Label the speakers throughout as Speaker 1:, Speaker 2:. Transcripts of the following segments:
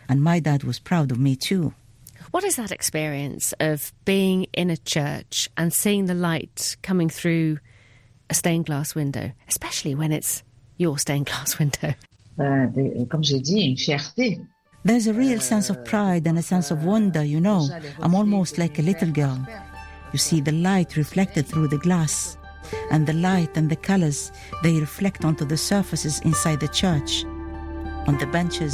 Speaker 1: And my dad was proud of me too.
Speaker 2: What is that experience of being in a church and seeing the light coming through a stained glass window, especially when it's your stained glass window?
Speaker 3: Comme j'ai dit, une fierté.
Speaker 1: There's a real sense of pride and a sense of wonder, you know. I'm almost like a little girl. You see the light reflected through the glass, and the light and the colors, they reflect onto the surfaces inside the church, on the benches.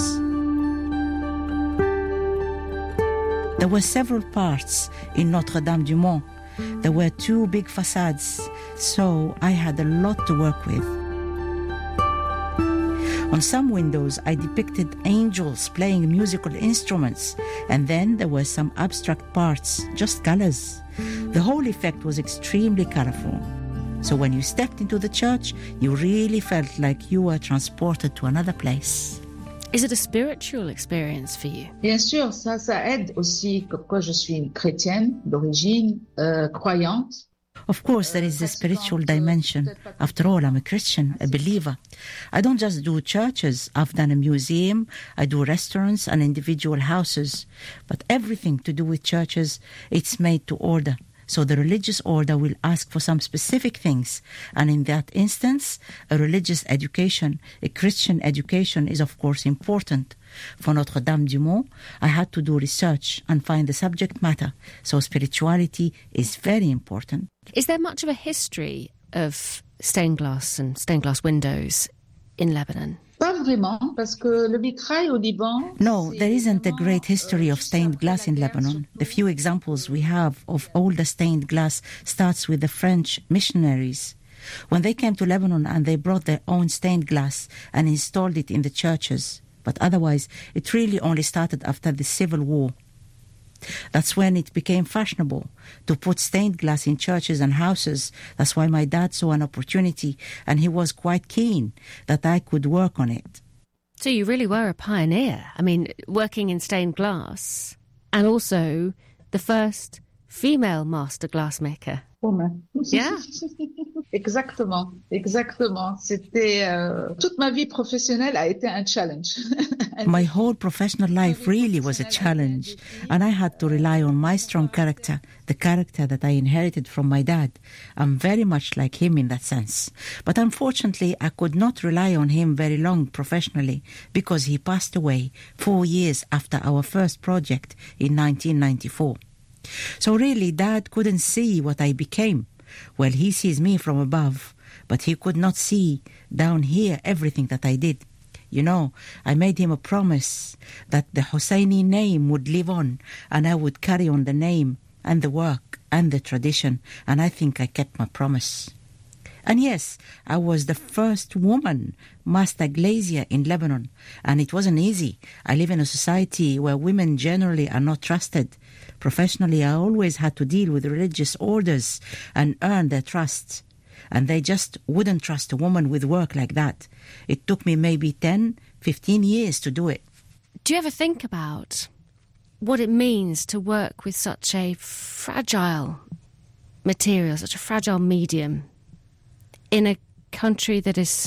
Speaker 1: There were several parts in Notre-Dame-du-Mont. There were 2 big facades, so I had a lot to work with. On some windows, I depicted angels playing musical instruments, and then there were some abstract parts, just colors. The whole effect was extremely colorful. So when you stepped into the church, you really felt like you were transported to another place.
Speaker 2: Is it a spiritual experience for you?
Speaker 3: Bien sûr, ça aide aussi, que je suis une chrétienne d'origine, croyante.
Speaker 1: Of course, there is a spiritual dimension. After all, I'm a Christian, a believer. I don't just do churches. I've done a museum, I do restaurants and individual houses. But everything to do with churches, it's made to order. So the religious order will ask for some specific things. And in that instance, a religious education, a Christian education is of course important. For Notre-Dame-du-Mont, I had to do research and find the subject matter. So spirituality is very important.
Speaker 2: Is there much of a history of stained glass and stained glass windows in Lebanon?
Speaker 3: Pas vraiment, parce que le vitrail au Liban...
Speaker 1: No, there isn't a great history of stained glass in Lebanon. The few examples we have of older stained glass starts with the French missionaries. When they came to Lebanon and they brought their own stained glass and installed it in the churches. But otherwise, it really only started after the Civil War. That's when it became fashionable to put stained glass in churches and houses. That's why my dad saw an opportunity, and he was quite keen that I could work on it.
Speaker 2: So you really were a pioneer. I mean, working in stained glass, and also the first female master glassmaker.
Speaker 3: Woman.
Speaker 2: Yeah.
Speaker 3: Exactement. C'était toute ma vie professionnelle a été un challenge.
Speaker 1: My whole professional life really was a challenge, and I had to rely on my strong character, the character that I inherited from my dad. I'm very much like him in that sense. But unfortunately, I could not rely on him very long professionally because he passed away 4 years after our first project in 1994. So really, Dad couldn't see what I became. Well, he sees me from above, but he could not see down here everything that I did. You know, I made him a promise that the Hosseini name would live on, and I would carry on the name and the work and the tradition, and I think I kept my promise. And yes, I was the first woman master glazier in Lebanon, and it wasn't easy. I live in a society where women generally are not trusted. Professionally, I always had to deal with religious orders and earn their trust. And they just wouldn't trust a woman with work like that. It took me maybe 10, 15 years to do it.
Speaker 2: Do you ever think about what it means to work with such a fragile material, such a fragile medium, in a country that is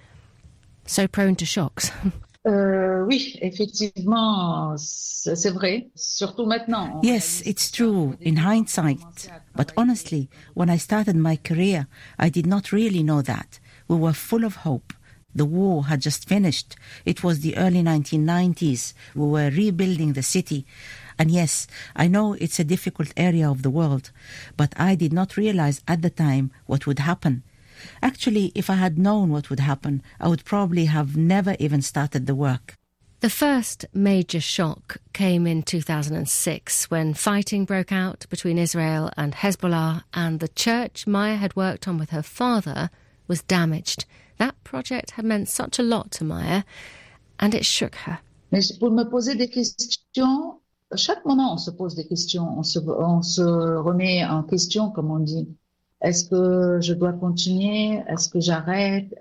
Speaker 2: so prone to shocks?
Speaker 3: Oui, effectivement, c'est vrai. Surtout maintenant.
Speaker 1: Yes, it's true, in hindsight. But honestly, when I started my career, I did not really know that. We were full of hope. The war had just finished. It was the early 1990s. We were rebuilding the city. And yes, I know it's a difficult area of the world, but I did not realize at the time what would happen. Actually, if I had known what would happen, I would probably have never even started the work.
Speaker 2: The first major shock came in 2006 when fighting broke out between Israel and Hezbollah, and the church Maya had worked on with her father was damaged. That project had meant such a lot to Maya, and it shook her.
Speaker 3: Mais pour me poser des questions, chaque moment on se pose des questions, on se remet en question, comme on dit. Est-ce que je dois continuer? Est-ce que j'arrête?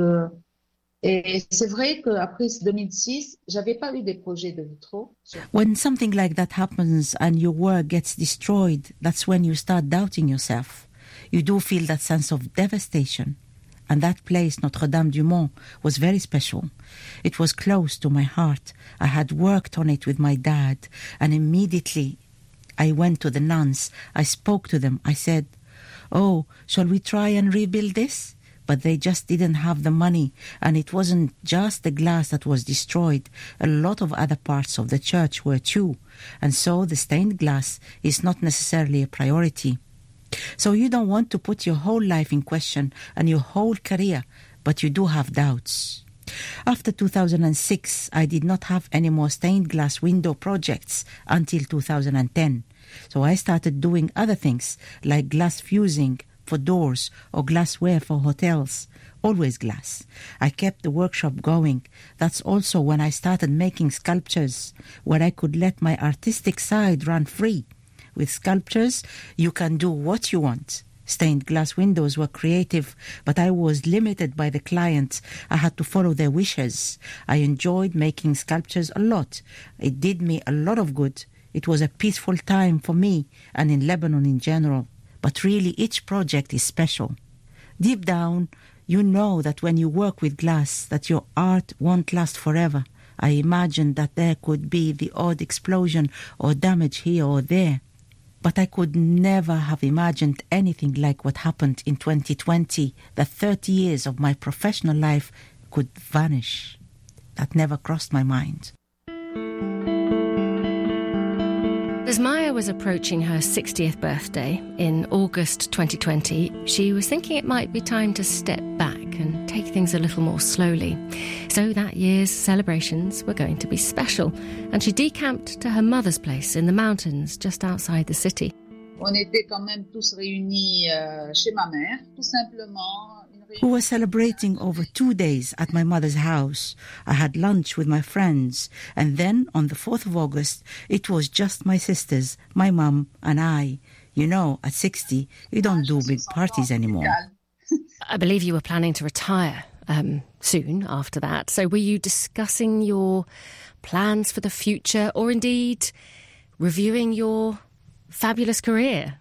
Speaker 3: Et c'est vrai qu'après 2006, j'avais pas eu des projets de vitraux.
Speaker 1: When something like that happens and your work gets destroyed, that's when you start doubting yourself. You do feel that sense of devastation. And that place, Notre-Dame-du-Mont, was very special. It was close to my heart. I had worked on it with my dad, and immediately I went to the nuns. I spoke to them. I said, "Oh, shall we try and rebuild this?" But they just didn't have the money, and it wasn't just the glass that was destroyed. A lot of other parts of the church were too, and so the stained glass is not necessarily a priority. So you don't want to put your whole life in question and your whole career, but you do have doubts. After 2006, I did not have any more stained glass window projects until 2010. So I started doing other things like glass fusing for doors or glassware for hotels, always glass. I kept the workshop going. That's also when I started making sculptures, where I could let my artistic side run free. With sculptures, you can do what you want. Stained glass windows were creative, but I was limited by the client. I had to follow their wishes. I enjoyed making sculptures a lot. It did me a lot of good. It was a peaceful time for me and in Lebanon in general. But really, each project is special. Deep down, you know that when you work with glass, that your art won't last forever. I imagined that there could be the odd explosion or damage here or there. But I could never have imagined anything like what happened in 2020, that 30 years of my professional life could vanish. That never crossed my mind.
Speaker 2: As Maya was approaching her 60th birthday in August 2020, she was thinking it might be time to step back and take things a little more slowly. So that year's celebrations were going to be special, and she decamped to her mother's place in the mountains just outside the city.
Speaker 3: On était quand même tous réunis chez ma mère, tout simplement.
Speaker 1: We were celebrating over 2 days at my mother's house. I had lunch with my friends, and then on the 4th of August, it was just my sisters, my mum and I. You know, at 60, you don't do big parties anymore.
Speaker 2: I believe you were planning to retire soon after that. So were you discussing your plans for the future, or indeed reviewing your fabulous career?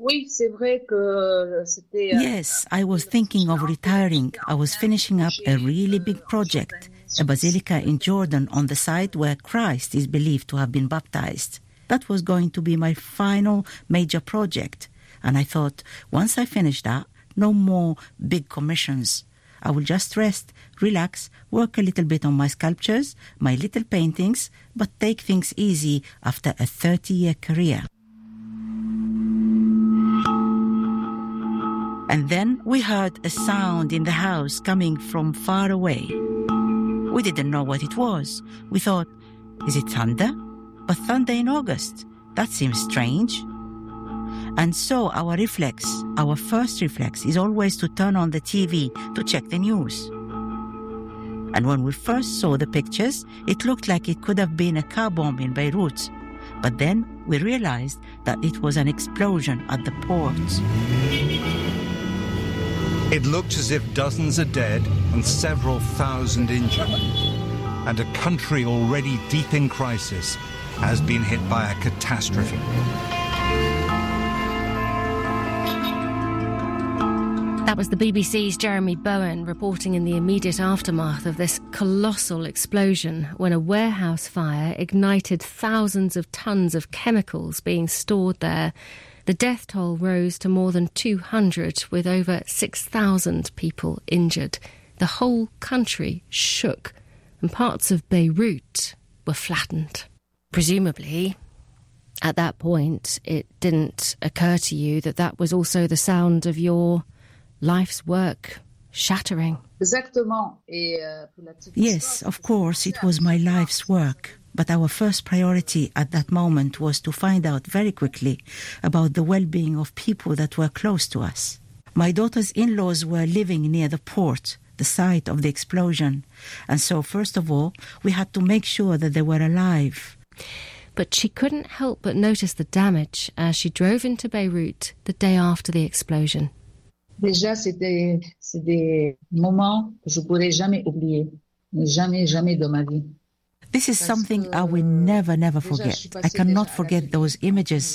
Speaker 1: Yes, I was thinking of retiring. I was finishing up a really big project, a basilica in Jordan on the site where Christ is believed to have been baptized. That was going to be my final major project. And I thought, once I finish that, no more big commissions. I will just rest, relax, work a little bit on my sculptures, my little paintings, but take things easy after a 30-year career. And then we heard a sound in the house coming from far away. We didn't know what it was. We thought, is it thunder? But thunder in August? That seems strange. And so our first reflex is always to turn on the TV to check the news. And when we first saw the pictures, it looked like it could have been a car bomb in Beirut. But then we realized that it was an explosion at the port.
Speaker 4: It looked as if dozens are dead and several thousand injured. And a country already deep in crisis has been hit by a catastrophe.
Speaker 2: That was the BBC's Jeremy Bowen reporting in the immediate aftermath of this colossal explosion when a warehouse fire ignited thousands of tons of chemicals being stored there. The death toll rose to more than 200, with over 6,000 people injured. The whole country shook, and parts of Beirut were flattened. Presumably, at that point, it didn't occur to you that that was also the sound of your life's work shattering.
Speaker 1: Yes, of course, it was my life's work. But our first priority at that moment was to find out very quickly about the well-being of people that were close to us. My daughter's in-laws were living near the port, the site of the explosion. And so, first of all, we had to make sure that they were alive.
Speaker 2: But she couldn't help but notice the damage as she drove into Beirut the day after the explosion.
Speaker 3: Déjà, c'est des moments que je pourrais jamais oublier. Jamais, jamais de ma vie.
Speaker 1: This is something I will never forget. I cannot forget those images.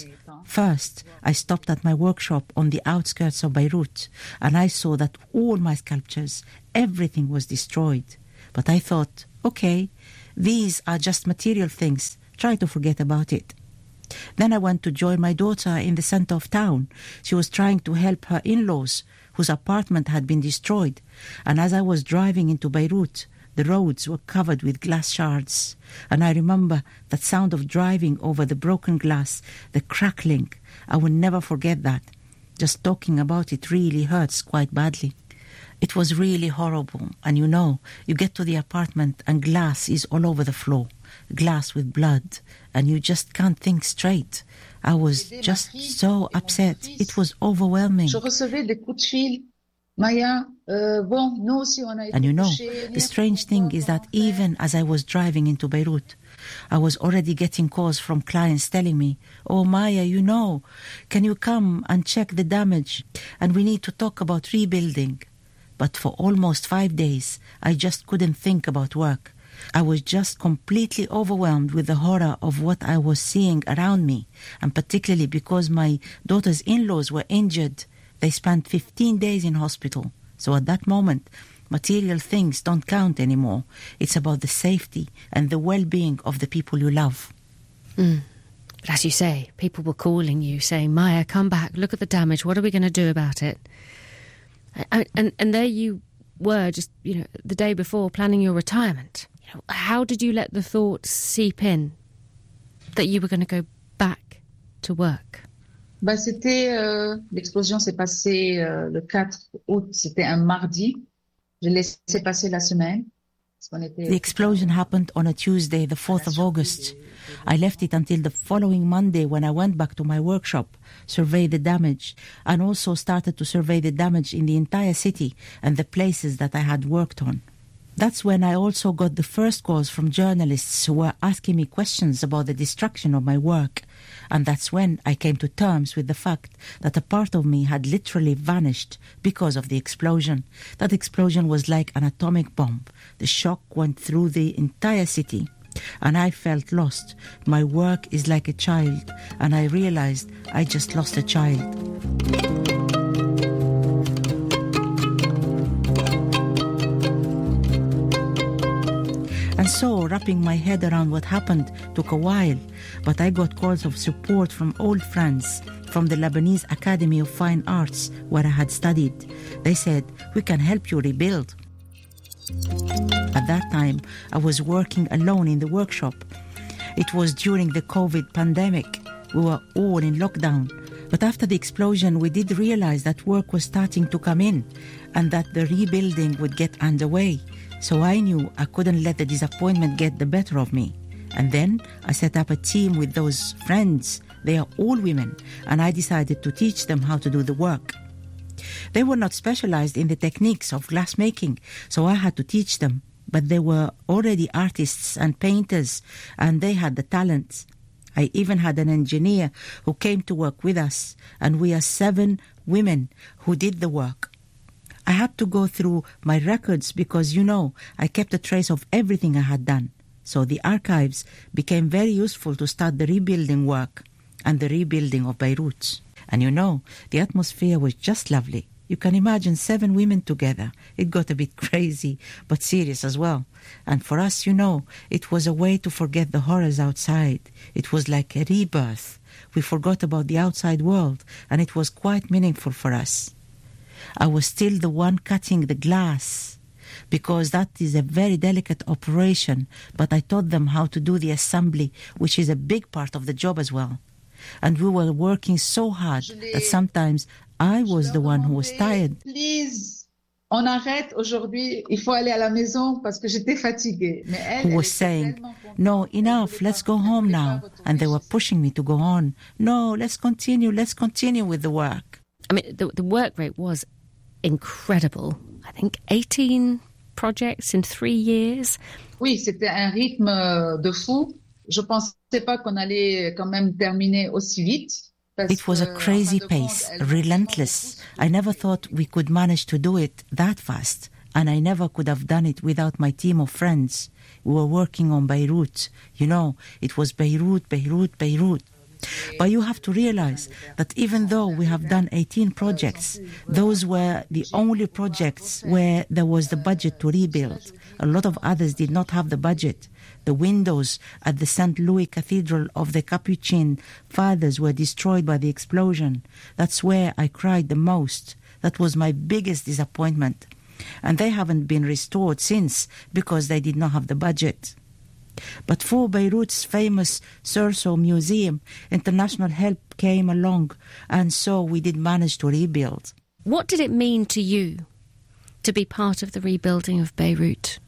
Speaker 1: First, I stopped at my workshop on the outskirts of Beirut, and I saw that all my sculptures, everything was destroyed. But I thought, okay, these are just material things. Try to forget about it. Then I went to join my daughter in the center of town. She was trying to help her in-laws, whose apartment had been destroyed. And as I was driving into Beirut, the roads were covered with glass shards. And I remember that sound of driving over the broken glass, the crackling. I will never forget that. Just talking about it really hurts quite badly. It was really horrible. And you know, you get to the apartment and glass is all over the floor. Glass with blood. And you just can't think straight. I was just so upset. It was overwhelming.
Speaker 3: Je recevais des coups de fil. Maya, nous aussi on a été
Speaker 1: And you know,
Speaker 3: touchés.
Speaker 1: the strange thing is that even as I was driving into Beirut, I was already getting calls from clients telling me, oh Maya, you know, can you come and check the damage? And we need to talk about rebuilding. But for almost 5 days, I just couldn't think about work. I was just completely overwhelmed with the horror of what I was seeing around me, and particularly because my daughter's in-laws were injured. They spent 15 days in hospital. So at that moment, material things don't count anymore. It's about the safety and the well-being of the people you love.
Speaker 2: But as you say, people were calling you saying, Maya, come back, look at the damage, what are we going to do about it? And there you were just, the day before planning your retirement. How did you let the thought seep in that you were going to go back to work?
Speaker 3: L'explosion s'est passée le 4 août, c'était un mardi. J'ai laissé passer la semaine.
Speaker 1: The explosion happened on a Tuesday, the 4th of August. I left it until the following Monday when I went back to my workshop, surveyed the damage, and also started to survey the damage in the entire city and the places that I had worked on. That's when I also got the first calls from journalists who were asking me questions about the destruction of my work. And that's when I came to terms with the fact that a part of me had literally vanished because of the explosion. That explosion was like an atomic bomb. The shock went through the entire city. And I felt lost. My work is like a child. And I realized I just lost a child. And so, wrapping my head around what happened took a while, but I got calls of support from old friends from the Lebanese Academy of Fine Arts, where I had studied. They said, we can help you rebuild. At that time, I was working alone in the workshop. It was during the COVID pandemic. We were all in lockdown. But after the explosion, we did realize that work was starting to come in and that the rebuilding would get underway. So I knew I couldn't let the disappointment get the better of me. And then I set up a team with those friends. They are all women, and I decided to teach them how to do the work. They were not specialized in the techniques of glassmaking, so I had to teach them. But they were already artists and painters, and they had the talents. I even had an engineer who came to work with us, and we are 7 women who did the work. I had to go through my records because, I kept a trace of everything I had done. So the archives became very useful to start the rebuilding work and the rebuilding of Beirut. And the atmosphere was just lovely. You can imagine 7 women together. It got a bit crazy, but serious as well. And for us, it was a way to forget the horrors outside. It was like a rebirth. We forgot about the outside world, and it was quite meaningful for us. I was still the one cutting the glass because that is a very delicate operation, but I taught them how to do the assembly, which is a big part of the job as well. And we were working so hard that sometimes I was the one who was tired.
Speaker 3: Please, on arrête aujourd'hui, il faut aller à la maison parce que j'étais fatiguée.
Speaker 1: Who was saying, no, enough, let's go home now. And they were pushing me to go on. No, let's continue with the work.
Speaker 2: I mean, the work rate was incredible. I think 18 projects in 3 years.
Speaker 3: Oui, c'était un rythme de fou. Je pensais pas qu'on allait quand même terminer aussi vite.
Speaker 1: It was a crazy pace, relentless. I never thought we could manage to do it that fast. And I never could have done it without my team of friends. We were working on Beirut. It was Beirut, Beirut, Beirut. But you have to realize that even though we have done 18 projects, those were the only projects where there was the budget to rebuild. A lot of others did not have the budget. The windows at the St. Louis Cathedral of the Capuchin Fathers were destroyed by the explosion. That's where I cried the most. That was my biggest disappointment. And they haven't been restored since because they did not have the budget. But for Beirut's famous Cerso Museum, international help came along, and so we did manage to rebuild.
Speaker 2: What did it mean to you to be part of the rebuilding of Beirut?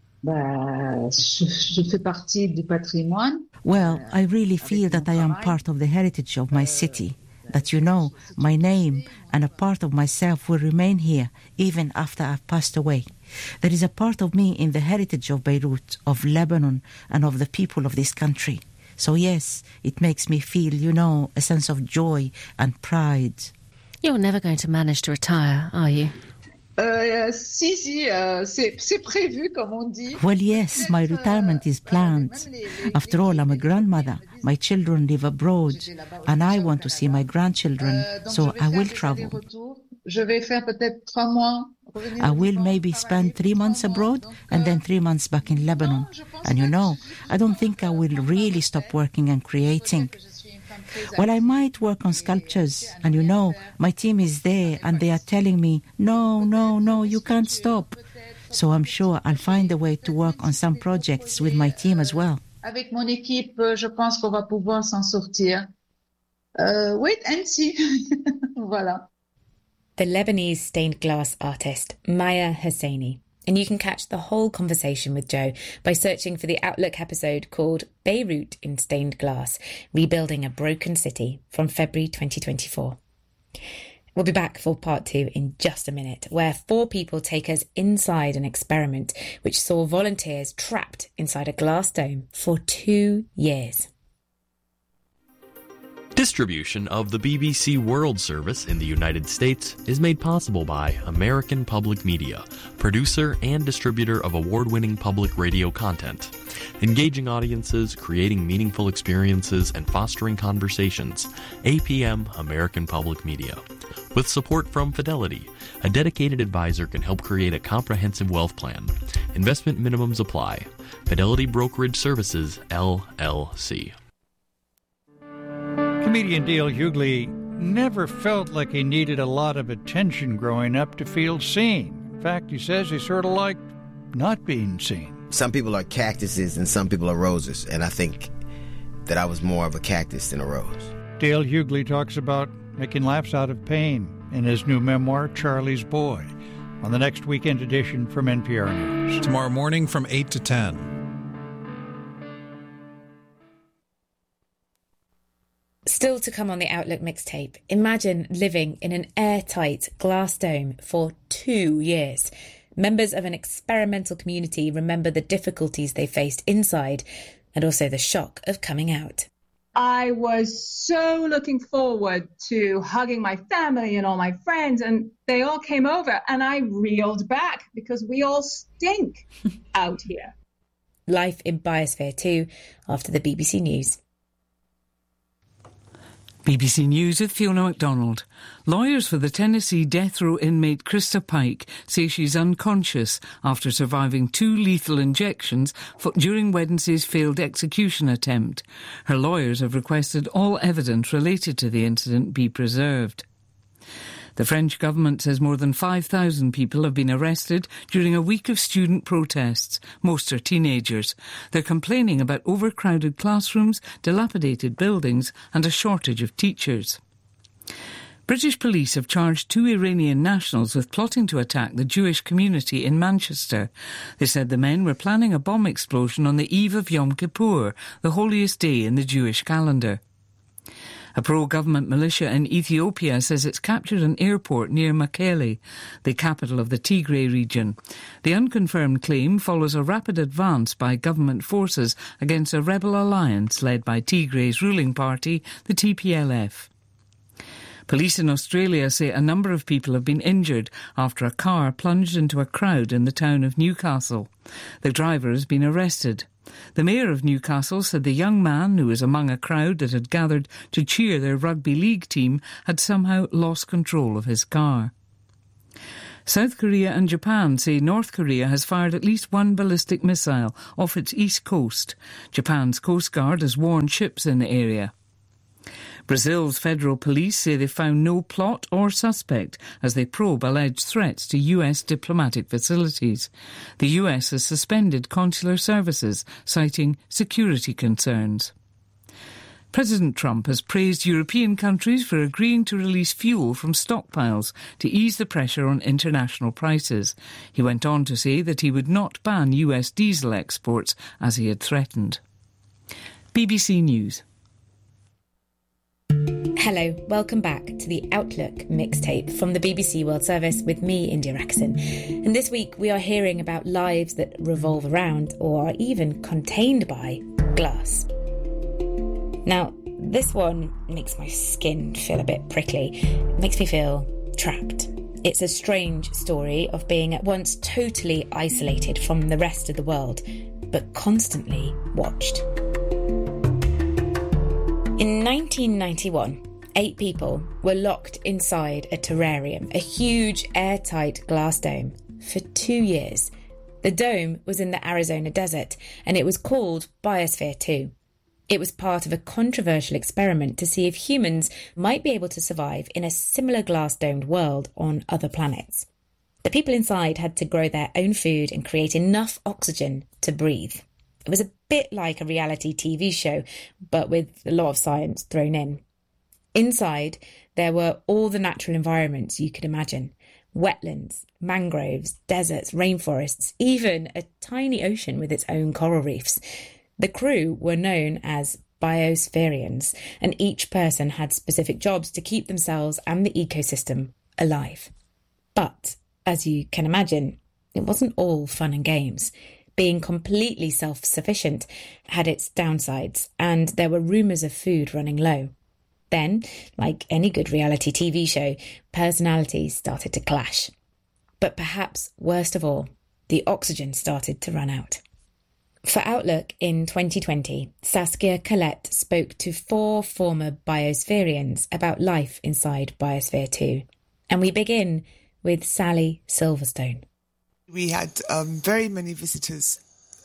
Speaker 3: Je fais partie du patrimoine.
Speaker 1: Well, I really feel that I am part of the heritage of my city, that, you know, my name and a part of myself will remain here even after I've passed away. There is a part of me in the heritage of Beirut, of Lebanon, and of the people of this country. So yes, it makes me feel, you know, a sense of joy and pride.
Speaker 2: You're never going to manage to retire, are you?
Speaker 3: C'est prévu, comme on dit.
Speaker 1: Well, yes, my retirement is planned. After all, I'm a grandmother. My children live abroad, and I want to see my grandchildren, so I will travel.
Speaker 3: Je vais faire peut-être 3 mois.
Speaker 1: I will maybe spend 3 months abroad and then 3 months back in Lebanon. And you know, I don't think I will really stop working and creating. Well, I might work on sculptures, and you know, my team is there and they are telling me, no, you can't stop. So I'm sure I'll find a way to work on some projects with my team as well.
Speaker 3: Avec mon équipe, je pense qu'on va pouvoir s'en sortir. Wait and see. Voilà.
Speaker 5: The Lebanese stained glass artist Maya Hosseini. And you can catch the whole conversation with Jo by searching for the Outlook episode called Beirut in Stained Glass, Rebuilding a Broken City from February 2024. We'll be back for part 2 in just a minute, where 4 people take us inside an experiment which saw volunteers trapped inside a glass dome for 2 years.
Speaker 6: Distribution of the BBC World Service in the United States is made possible by American Public Media, producer and distributor of award-winning public radio content. Engaging audiences, creating meaningful experiences, and fostering conversations. APM American Public Media. With support from Fidelity, a dedicated advisor can help create a comprehensive wealth plan. Investment minimums apply. Fidelity Brokerage Services, LLC.
Speaker 7: Comedian Dale Hughley never felt like he needed a lot of attention growing up to feel seen. In fact, he says he sort of liked not being seen.
Speaker 8: Some people are cactuses and some people are roses, and I think that I was more of a cactus than a rose.
Speaker 7: Dale Hughley talks about making laughs out of pain in his new memoir, Charlie's Boy, on the next weekend edition from NPR News.
Speaker 9: Tomorrow morning from 8 to 10.
Speaker 5: Still to come on the Outlook mixtape, imagine living in an airtight glass dome for 2 years. Members of an experimental community remember the difficulties they faced inside and also the shock of coming out.
Speaker 10: I was so looking forward to hugging my family and all my friends, and they all came over, and I reeled back because we all stink out here.
Speaker 5: Life in Biosphere 2 after the BBC News.
Speaker 11: BBC News with Fiona MacDonald. Lawyers for the Tennessee death row inmate Krista Pike say she's unconscious after surviving 2 lethal injections during Wednesday's failed execution attempt. Her lawyers have requested all evidence related to the incident be preserved. The French government says more than 5,000 people have been arrested during a week of student protests. Most are teenagers. They're complaining about overcrowded classrooms, dilapidated buildings and a shortage of teachers. British police have charged 2 Iranian nationals with plotting to attack the Jewish community in Manchester. They said the men were planning a bomb explosion on the eve of Yom Kippur, the holiest day in the Jewish calendar. A pro-government militia in Ethiopia says it's captured an airport near Mekelle, the capital of the Tigray region. The unconfirmed claim follows a rapid advance by government forces against a rebel alliance led by Tigray's ruling party, the TPLF. Police in Australia say a number of people have been injured after a car plunged into a crowd in the town of Newcastle. The driver has been arrested. The mayor of Newcastle said the young man, who was among a crowd that had gathered to cheer their rugby league team, had somehow lost control of his car. South Korea and Japan say North Korea has fired at least one ballistic missile off its east coast. Japan's Coast Guard has warned ships in the area. Brazil's federal police say they found no plot or suspect as they probe alleged threats to US diplomatic facilities. The US has suspended consular services, citing security concerns. President Trump has praised European countries for agreeing to release fuel from stockpiles to ease the pressure on international prices. He went on to say that he would not ban US diesel exports as he had threatened. BBC News.
Speaker 5: Hello, welcome back to the Outlook mixtape from the BBC World Service with me, India Rackson. And this week we are hearing about lives that revolve around or are even contained by glass. Now, this one makes my skin feel a bit prickly. It makes me feel trapped. It's a strange story of being at once totally isolated from the rest of the world, but constantly watched. In 1991, 8 people were locked inside a terrarium, a huge airtight glass dome, for 2 years. The dome was in the Arizona desert, and it was called Biosphere 2. It was part of a controversial experiment to see if humans might be able to survive in a similar glass-domed world on other planets. The people inside had to grow their own food and create enough oxygen to breathe. It was a bit like a reality TV show, but with a lot of science thrown in. Inside, there were all the natural environments you could imagine. Wetlands, mangroves, deserts, rainforests, even a tiny ocean with its own coral reefs. The crew were known as biospherians, and each person had specific jobs to keep themselves and the ecosystem alive. But, as you can imagine, it wasn't all fun and games. Being completely self-sufficient had its downsides, and there were rumours of food running low. Then, like any good reality TV show, personalities started to clash. But perhaps worst of all, the oxygen started to run out. For Outlook in 2020, Saskia Collette spoke to 4 former biospherians about life inside Biosphere 2. And we begin with Sally Silverstone.
Speaker 12: We had very many visitors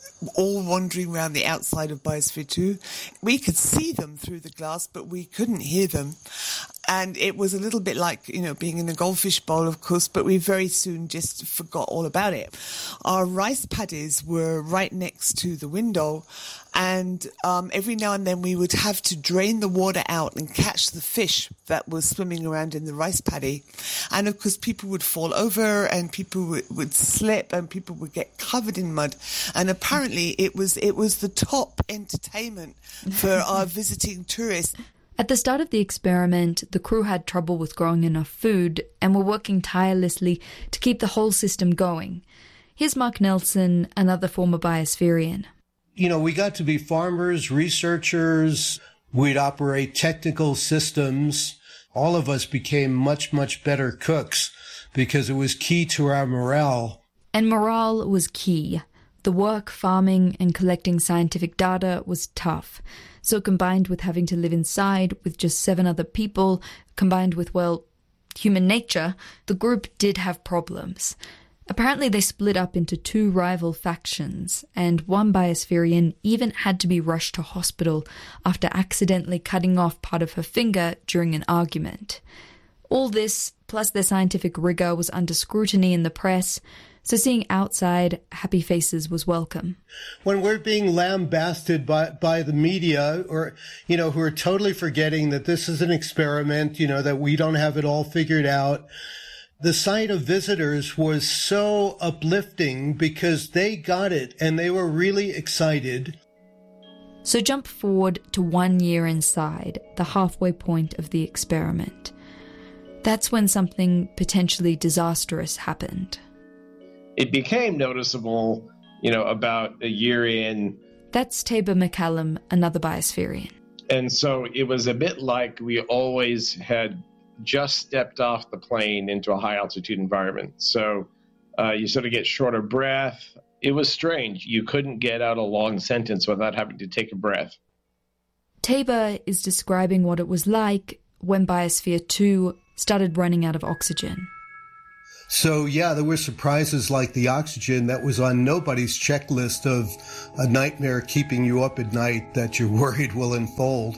Speaker 12: all wandering around the outside of Biosphere 2. We could see them through the glass, but we couldn't hear them. And it was a little bit like, being in a goldfish bowl, of course, but we very soon just forgot all about it. Our rice paddies were right next to the window, and every now and then we would have to drain the water out and catch the fish that was swimming around in the rice paddy. And of course, people would fall over and people would slip and people would get covered in mud. And apparently it was the top entertainment for our visiting tourists.
Speaker 13: At the start of the experiment, the crew had trouble with growing enough food and were working tirelessly to keep the whole system going. Here's Mark Nelson, another former biospherian.
Speaker 14: We got to be farmers, researchers. We'd operate technical systems. All of us became much, much better cooks because it was key to our morale.
Speaker 13: And morale was key. The work, farming, and collecting scientific data was tough. So combined with having to live inside with just 7 other people, combined with, human nature, the group did have problems. Apparently they split up into 2 rival factions, and one biospherian even had to be rushed to hospital after accidentally cutting off part of her finger during an argument. All this, plus their scientific rigour, was under scrutiny in the press, so seeing outside happy faces was welcome.
Speaker 14: When we're being lambasted by the media, or, who are totally forgetting that this is an experiment, that we don't have it all figured out, the sight of visitors was so uplifting because they got it and they were really excited.
Speaker 13: So jump forward to 1 year inside, the halfway point of the experiment. That's when something potentially disastrous happened.
Speaker 15: It became noticeable, about a year in.
Speaker 13: That's Tabor McCallum, another biospherian.
Speaker 15: And so it was a bit like we always had just stepped off the plane into a high altitude environment. So you sort of get short of breath. It was strange. You couldn't get out a long sentence without having to take a breath.
Speaker 13: Tabor is describing what it was like when Biosphere 2 started running out of oxygen.
Speaker 14: So, yeah, there were surprises like the oxygen that was on nobody's checklist of a nightmare keeping you up at night that you're worried will unfold.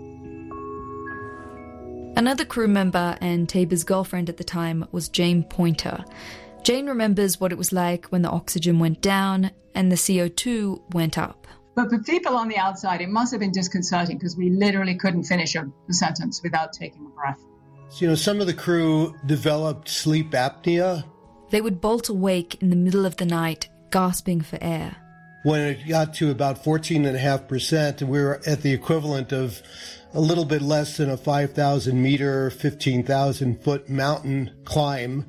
Speaker 13: Another crew member and Tabor's girlfriend at the time was Jane Pointer. Jane remembers what it was like when the oxygen went down and the CO2 went up.
Speaker 10: But for people on the outside, it must have been disconcerting because we literally couldn't finish a sentence without taking a breath.
Speaker 14: You know, some of the crew developed sleep apnea.
Speaker 13: They would bolt awake in the middle of the night, gasping for air.
Speaker 14: When it got to about 14.5%, and we were at the equivalent of a little bit less than a 5,000 meter, 15,000 foot mountain climb.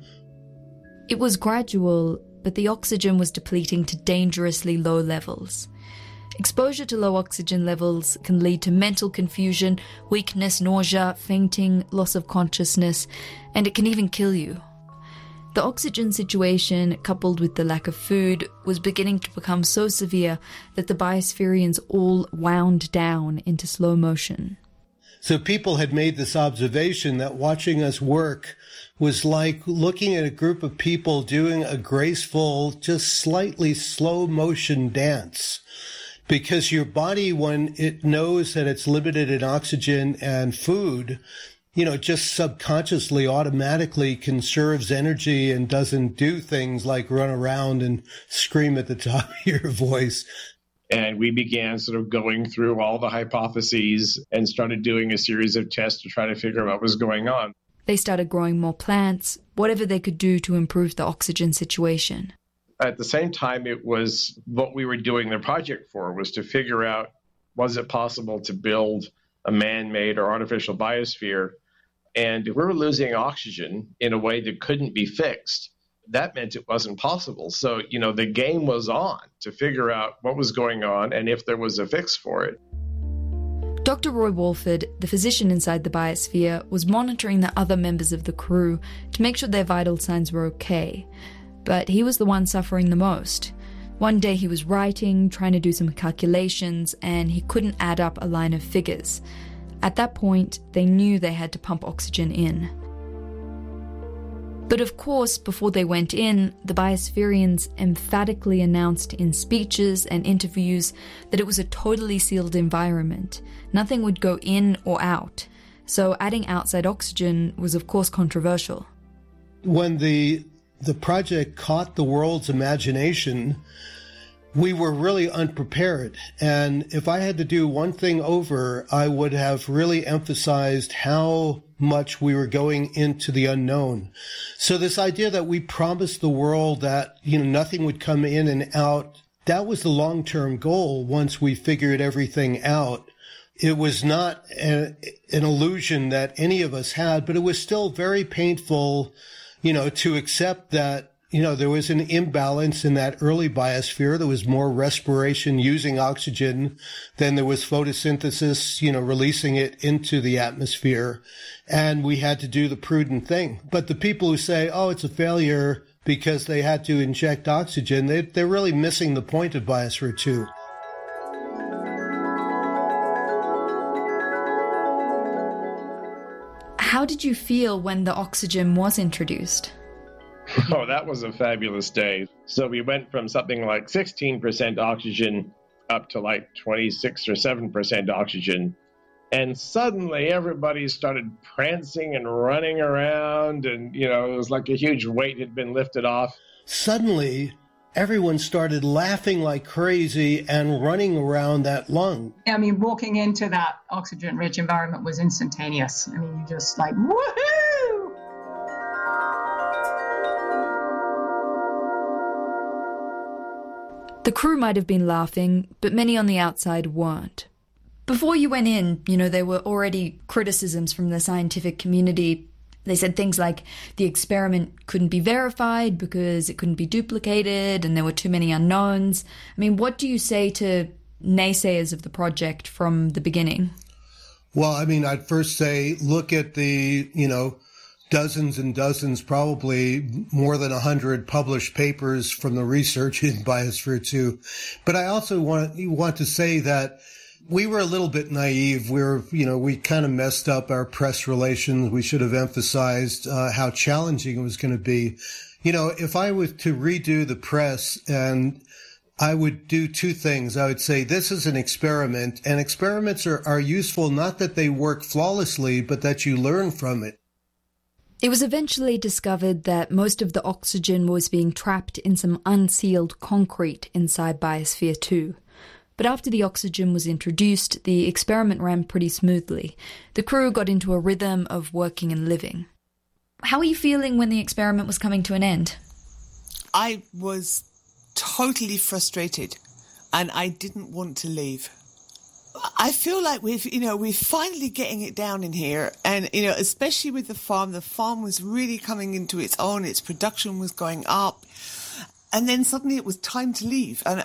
Speaker 13: It was gradual, but the oxygen was depleting to dangerously low levels. Exposure to low oxygen levels can lead to mental confusion, weakness, nausea, fainting, loss of consciousness, and it can even kill you. The oxygen situation, coupled with the lack of food, was beginning to become so severe that the Biospherians all wound down into slow motion.
Speaker 14: So people had made this observation that watching us work was like looking at a group of people doing a graceful, just slightly slow motion dance. Because your body, when it knows that it's limited in oxygen and food, you know, just subconsciously, automatically conserves energy and doesn't do things like run around and scream at the top of your voice.
Speaker 15: And we began sort of going through all the hypotheses and started doing a series of tests to try to figure out what was going on.
Speaker 13: They started growing more plants, whatever they could do to improve the oxygen situation.
Speaker 15: At the same time, it was what we were doing the project for, was to figure out, was it possible to build a man-made or artificial biosphere? And if we were losing oxygen in a way that couldn't be fixed, that meant it wasn't possible. So, you know, the game was on to figure out what was going on and if there was a fix for it.
Speaker 13: Dr. Roy Walford, the physician inside the biosphere, was monitoring the other members of the crew to make sure their vital signs were okay. But he was the one suffering the most. One day he was writing, trying to do some calculations, and he couldn't add up a line of figures. At that point, they knew they had to pump oxygen in. But of course, before they went in, the Biospherians emphatically announced in speeches and interviews that it was a totally sealed environment. Nothing would go in or out. So adding outside oxygen was of course controversial.
Speaker 14: When the project caught the world's imagination, we were really unprepared. And if I had to do one thing over, I would have really emphasized how much we were going into the unknown. So this idea that we promised the world that, you know, nothing would come in and out, that was the long-term goal once we figured everything out. It was not an illusion that any of us had, but it was still very painful, you know, to accept that, you know, there was an imbalance in that early biosphere. There was more respiration using oxygen than there was photosynthesis, you know, releasing it into the atmosphere. And we had to do the prudent thing. But the people who say, oh, it's a failure because they had to inject oxygen, they're really missing the point of Biosphere 2.
Speaker 13: How did you feel when the oxygen was introduced?
Speaker 15: Oh, that was a fabulous day. So we went from something like 16% oxygen up to like 26 or 7% oxygen. And suddenly everybody started prancing and running around. And, you know, it was like a huge weight had been lifted off.
Speaker 14: Suddenly, everyone started laughing like crazy and running around that lung.
Speaker 10: I mean, walking into that oxygen-rich environment was instantaneous. I mean, you just like, woohoo!
Speaker 13: The crew might have been laughing, but many on the outside weren't. Before you went in, you know, there were already criticisms from the scientific community. They said things like the experiment couldn't be verified because it couldn't be duplicated and there were too many unknowns. I mean, what do you say to naysayers of the project from the beginning?
Speaker 14: Well, I mean, I'd first say, look at the, you know, dozens and dozens, probably more than 100 published papers from the research in Biosphere 2. But I also want to say that we were a little bit naive. We kind of messed up our press relations. We should have emphasized how challenging it was going to be. If I was to redo the press, and I would do two things. I would say this is an experiment, and experiments are useful, not that they work flawlessly, but that you learn from it.
Speaker 13: It was eventually discovered that most of the oxygen was being trapped in some unsealed concrete inside Biosphere 2. But after the oxygen was introduced, the experiment ran pretty smoothly. The crew got into a rhythm of working and living. How were you feeling when the experiment was coming to an end?
Speaker 12: I was totally frustrated, and I didn't want to leave. I feel like we're finally getting it down in here, and especially with the farm was really coming into its own. Its production was going up, and then suddenly it was time to leave, and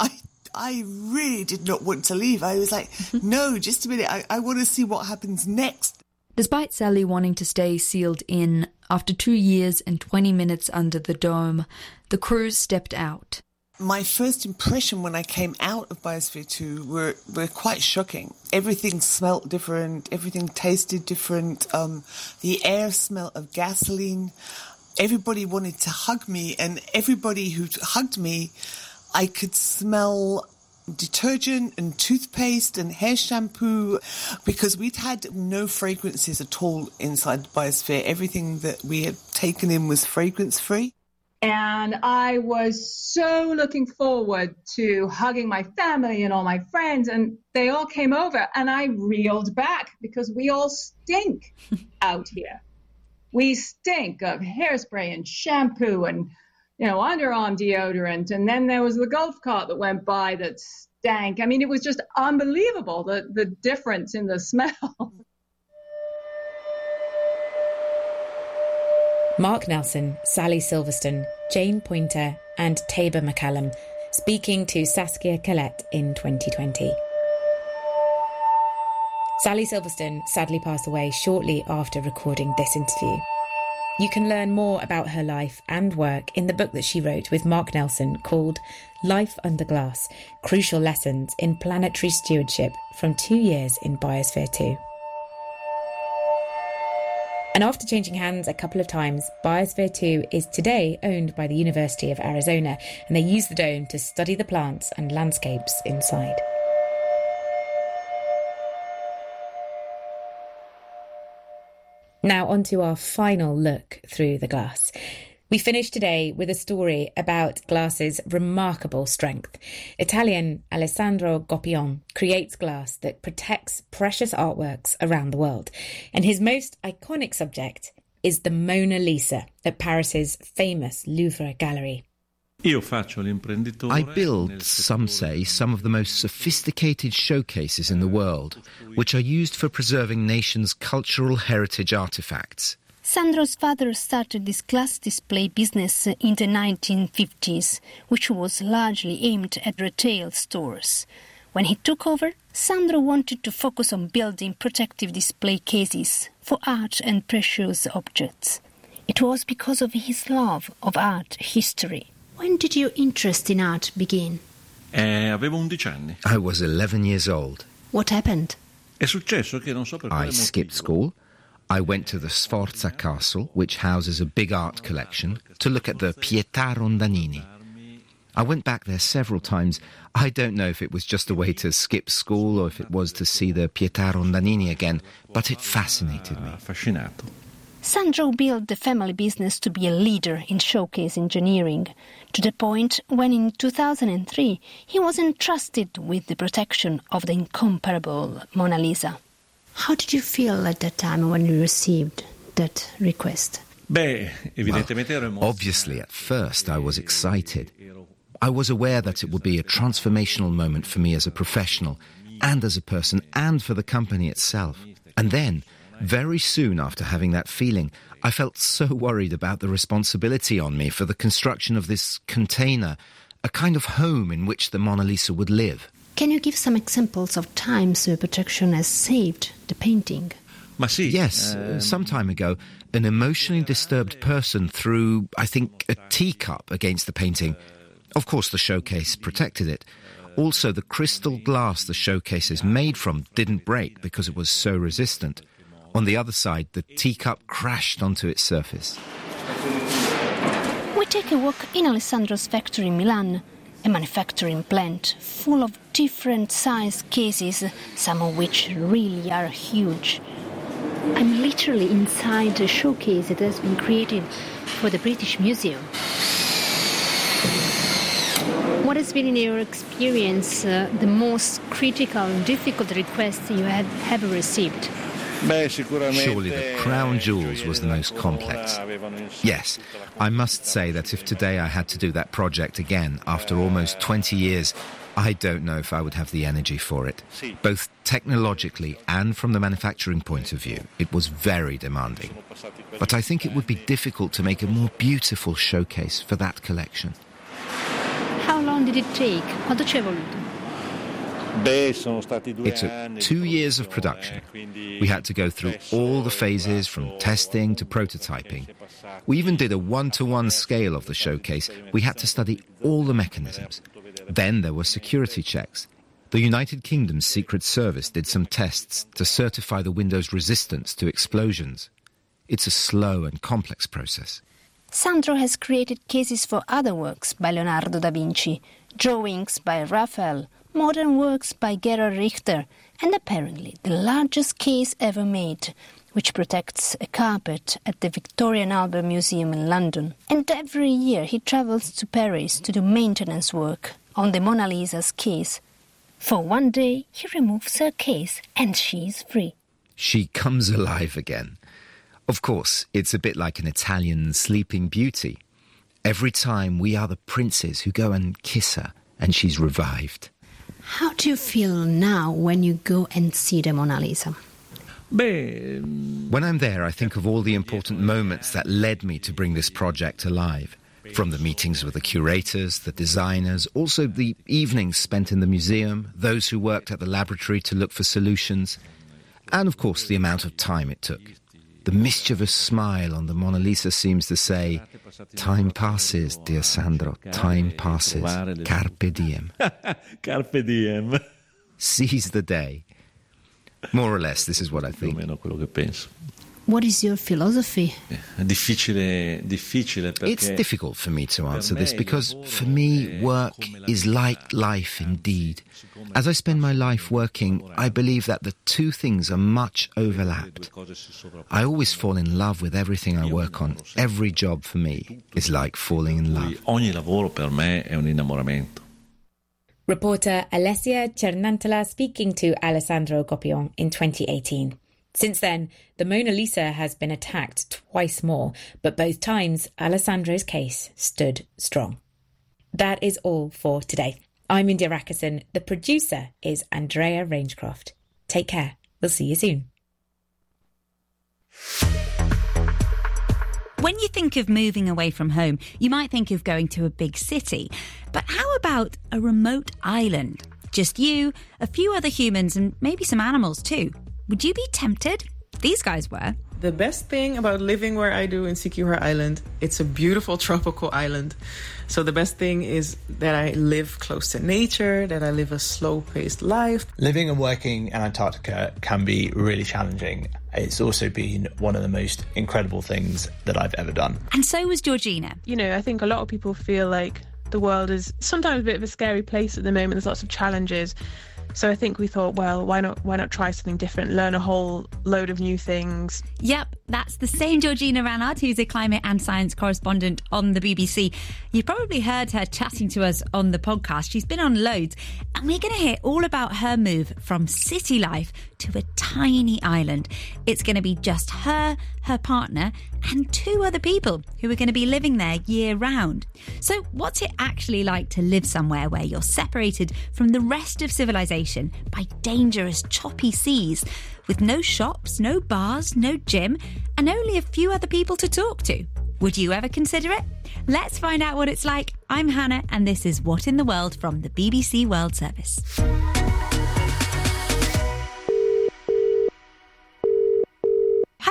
Speaker 12: I really did not want to leave. I was like, no, just a minute, I want to see what happens next.
Speaker 13: Despite Sally wanting to stay sealed in, after 2 years and 20 minutes under the dome, the crew stepped out.
Speaker 12: My first impression when I came out of Biosphere 2 were quite shocking. Everything smelt different, everything tasted different, the air smelled of gasoline. Everybody wanted to hug me, and everybody who hugged me, I could smell detergent and toothpaste and hair shampoo, because we'd had no fragrances at all inside Biosphere. Everything that we had taken in was fragrance-free.
Speaker 10: And I was so looking forward to hugging my family and all my friends, and they all came over, and I reeled back because we all stink out here. We stink of hairspray and shampoo and, underarm deodorant. And then there was the golf cart that went by that stank. I mean, it was just unbelievable, the difference in the smell.
Speaker 5: Mark Nelson, Sally Silverstone, Jane Poynter and Tabor McCallum speaking to Saskia Collette in 2020. Sally Silverstone sadly passed away shortly after recording this interview. You can learn more about her life and work in the book that she wrote with Mark Nelson called Life Under Glass, Crucial Lessons in Planetary Stewardship from 2 years in Biosphere 2. And after changing hands a couple of times, Biosphere 2 is today owned by the University of Arizona, and they use the dome to study the plants and landscapes inside. Now on to our final look through the glass. We finish today with a story about glass's remarkable strength. Italian Alessandro Goppion creates glass that protects precious artworks around the world. And his most iconic subject is the Mona Lisa at Paris's famous Louvre Gallery.
Speaker 16: I build, some say, some of the most sophisticated showcases in the world, which are used for preserving nations' cultural heritage artifacts.
Speaker 17: Sandro's father started this glass display business in the 1950s, which was largely aimed at retail stores. When he took over, Sandro wanted to focus on building protective display cases for art and precious objects. It was because of his love of art history. When did your interest in art begin?
Speaker 16: I was 11 years old.
Speaker 17: What happened?
Speaker 16: I skipped school. I went to the Sforza Castle, which houses a big art collection, to look at the Pietà Rondanini. I went back there several times. I don't know if it was just a way to skip school or if it was to see the Pietà Rondanini again, but it fascinated me.
Speaker 17: Sandro built the family business to be a leader in showcase engineering, to the point when in 2003 he was entrusted with the protection of the incomparable Mona Lisa. How did you feel at that time when you received that request?
Speaker 16: Well, obviously, at first I was excited. I was aware that it would be a transformational moment for me as a professional and as a person and for the company itself. And then, very soon after having that feeling, I felt so worried about the responsibility on me for the construction of this container, a kind of home in which the Mona Lisa would live.
Speaker 17: Can you give some examples of times where protection has saved the painting?
Speaker 16: Yes, some time ago, an emotionally disturbed person threw, I think, a teacup against the painting. Of course, the showcase protected it. Also, the crystal glass the showcase is made from didn't break because it was so resistant. On the other side, the teacup crashed onto its surface.
Speaker 17: We take a walk in Alessandro's factory in Milan, a manufacturing plant full of different size cases, some of which really are huge. I'm literally inside a showcase that has been created for the British Museum. What has been, in your experience, the most critical, difficult request you have ever received?
Speaker 16: Surely the crown jewels was the most complex. Yes, I must say that if today I had to do that project again, after almost 20 years, I don't know if I would have the energy for it. Both technologically and from the manufacturing point of view, it was very demanding. But I think it would be difficult to make a more beautiful showcase for that collection.
Speaker 17: How long did it take? Quanto ci è voluto?
Speaker 16: It took 2 years of production. We had to go through all the phases from testing to prototyping. We even did a 1-to-1 scale of the showcase. We had to study all the mechanisms. Then there were security checks. The United Kingdom's Secret Service did some tests to certify the window's resistance to explosions. It's a slow and complex process.
Speaker 17: Sandro has created cases for other works by Leonardo da Vinci, drawings by Raphael, modern works by Gerhard Richter, and apparently the largest case ever made, which protects a carpet at the Victoria and Albert Museum in London. And every year he travels to Paris to do maintenance work on the Mona Lisa's case. For one day he removes her case and she is free.
Speaker 16: She comes alive again. Of course, it's a bit like an Italian Sleeping Beauty. Every time we are the princes who go and kiss her and she's revived.
Speaker 17: How do you feel now when you go and see the Mona Lisa?
Speaker 16: When I'm there, I think of all the important moments that led me to bring this project alive. From the meetings with the curators, the designers, also the evenings spent in the museum, those who worked at the laboratory to look for solutions, and of course the amount of time it took. The mischievous smile on the Mona Lisa seems to say, "Time passes, dear Sandro, time passes. Carpe diem."
Speaker 18: Carpe diem.
Speaker 16: Seize the day. More or less, this is what I think.
Speaker 17: What is your philosophy?
Speaker 16: It's difficult for me to answer this because, for me, work is like life indeed. As I spend my life working, I believe that the two things are much overlapped. I always fall in love with everything I work on. Every job for me is like falling in love.
Speaker 18: Ogni lavoro per me è un innamoramento.
Speaker 5: Reporter Alessia Cernantola speaking to Alessandro Goppion in 2018. Since then, the Mona Lisa has been attacked twice more, but both times Alessandro's case stood strong. That is all for today. I'm India Rakison. The producer is Andrea Rangecroft. Take care. We'll see you soon.
Speaker 19: When you think of moving away from home, you might think of going to a big city. But how about a remote island? Just you, a few other humans, and maybe some animals too. Would you be tempted? These guys were.
Speaker 20: The best thing about living where I do in Sikihor Island, it's a beautiful tropical island. So the best thing is that I live close to nature, that I live a slow-paced life.
Speaker 21: Living and working in Antarctica can be really challenging. It's also been one of the most incredible things that I've ever done.
Speaker 19: And so was Georgina.
Speaker 22: You know, I think a lot of people feel like the world is sometimes a bit of a scary place at the moment. There's lots of challenges. So I think we thought, well, why not try something different, learn a whole load of new things.
Speaker 19: Yep, that's the same Georgina Ranard, who's a climate and science correspondent on the BBC. You probably heard her chatting to us on the podcast. She's been on loads, and we're going to hear all about her move from city life to a tiny island. It's going to be just her partner, and 2 other people who are going to be living there year round. So what's it actually like to live somewhere where you're separated from the rest of civilization by dangerous, choppy seas, with no shops, no bars, no gym, and only a few other people to talk to? Would you ever consider it? Let's find out what it's like. I'm Hannah, and this is What in the World from the BBC World Service.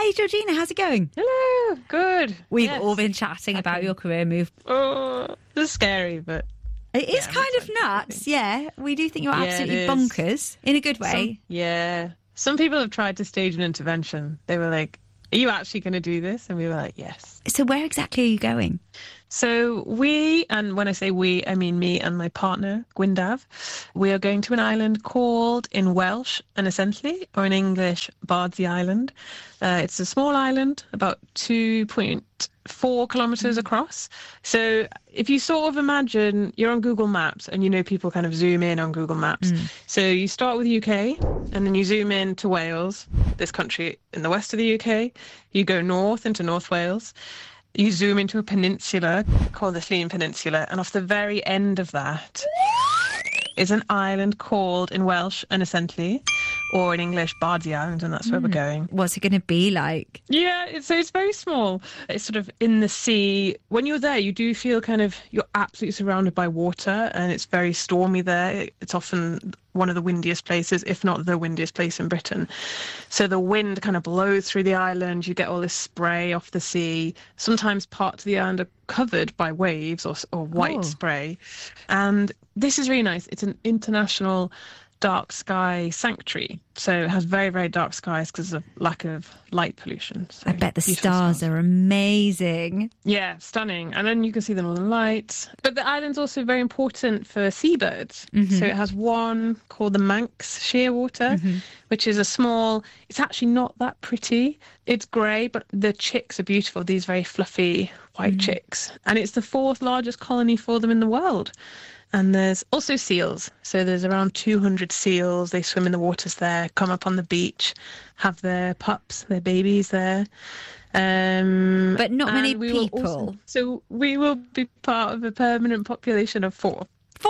Speaker 19: Hey, Georgina, how's it going?
Speaker 22: Hello, good.
Speaker 19: We've all been chatting about your career move.
Speaker 22: Oh, it's scary, but...
Speaker 19: It is kind of nuts, yeah. We do think you're absolutely bonkers, in a good way.
Speaker 22: Some people have tried to stage an intervention. They were like, are you actually going to do this? And we were like, yes.
Speaker 19: So where exactly are you going?
Speaker 22: So we, and when I say we, I mean me and my partner, Gwyndaf, we are going to an island called, in Welsh, Ynys, or in English, Bardsey Island. It's a small island, about 2.4 kilometres across. So if you sort of imagine you're on Google Maps, and you know people kind of zoom in on Google Maps. So you start with the UK, and then you zoom in to Wales, this country in the west of the UK. You go north into North Wales. You zoom into a peninsula called the Llŷn Peninsula, and off the very end of that is an island called, in Welsh, Ynys, or in English, Bardsey Island, and that's where we're going.
Speaker 19: What's it going to be like?
Speaker 22: Yeah, it's very small. It's sort of in the sea. When you're there, you do feel you're absolutely surrounded by water, and it's very stormy there. It's often one of the windiest places, if not the windiest place in Britain. So the wind kind of blows through the island. You get all this spray off the sea. Sometimes parts of the island are covered by waves or white spray. And this is really nice. It's an international dark sky sanctuary. So it has very, very dark skies because of lack of light pollution. So
Speaker 19: I bet the stars are amazing.
Speaker 22: Yeah, stunning. And then you can see the northern lights. But the island's also very important for seabirds. So it has one called the Manx shearwater, which is it's actually not that pretty. It's grey, but the chicks are beautiful. These very fluffy white chicks. And it's the 4th largest colony for them in the world. And there's also seals. So there's around 200 seals. They swim in the waters there, come up on the beach, have their pups, their babies there.
Speaker 19: But not many people.
Speaker 22: So we will be part of a permanent population of 4.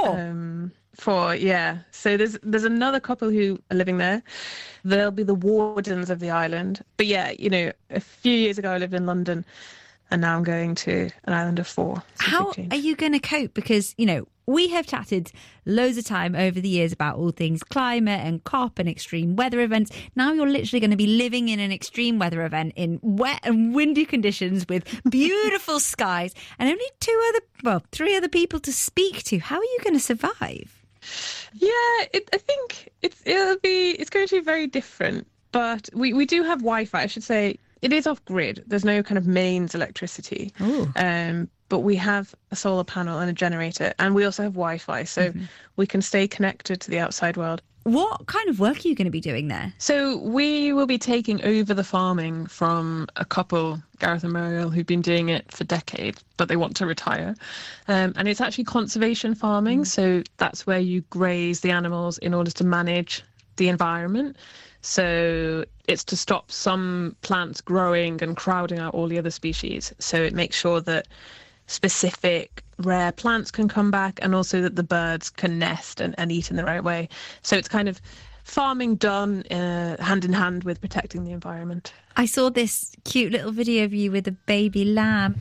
Speaker 22: 4, yeah. So there's another couple who are living there. They'll be the wardens of the island. But yeah, a few years ago I lived in London, and now I'm going to an island of 4.
Speaker 19: How are you going to cope? Because, we have chatted loads of time over the years about all things climate and COP and extreme weather events. Now you're literally going to be living in an extreme weather event in wet and windy conditions with beautiful skies and only 3 other people to speak to. How are you going to survive?
Speaker 22: Yeah, I think it's going to be very different. But we do have Wi-Fi, I should say. It is off grid. There's no kind of mains electricity. But we have a solar panel and a generator, and we also have Wi-Fi, so we can stay connected to the outside world.
Speaker 19: What kind of work are you going to be doing there?
Speaker 22: So we will be taking over the farming from a couple, Gareth and Muriel, who've been doing it for decades, but they want to retire. And it's actually conservation farming, so that's where you graze the animals in order to manage the environment. So it's to stop some plants growing and crowding out all the other species. So it makes sure that specific rare plants can come back, and also that the birds can nest and eat in the right way. So it's kind of farming done hand in hand with protecting the environment.
Speaker 19: I saw this cute little video of you with a baby lamb.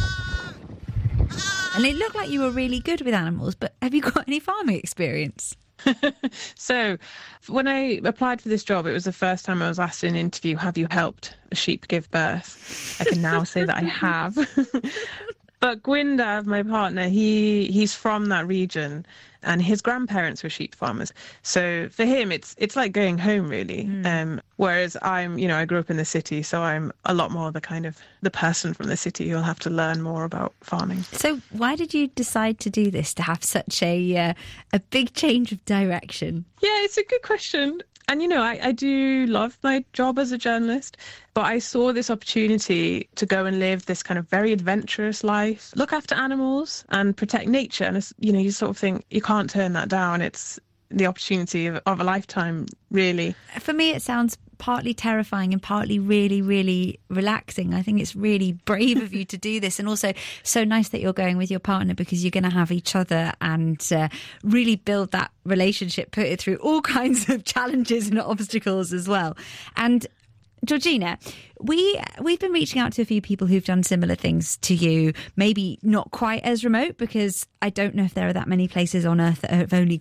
Speaker 19: And it looked like you were really good with animals, but have you got any farming experience?
Speaker 22: So when I applied for this job, it was the first time I was asked in an interview, have you helped a sheep give birth? I can now say that I have. But Gwyndaf, my partner, he's from that region, and his grandparents were sheep farmers. So for him, it's like going home, really. Whereas I grew up in the city, so I'm a lot more the person from the city who'll have to learn more about farming.
Speaker 19: So why did you decide to do this, to have such a big change of direction?
Speaker 22: Yeah, it's a good question. And, I do love my job as a journalist, but I saw this opportunity to go and live this kind of very adventurous life, look after animals and protect nature. And, you sort of think you can't turn that down. It's the opportunity of a lifetime, really.
Speaker 19: For me, it sounds partly terrifying and partly really, really relaxing. I think it's really brave of you to do this, and also so nice that you're going with your partner, because you're going to have each other and really build that relationship, put it through all kinds of challenges and obstacles as well. And Georgina, we've been reaching out to a few people who've done similar things to you, maybe not quite as remote, because I don't know if there are that many places on Earth that have only got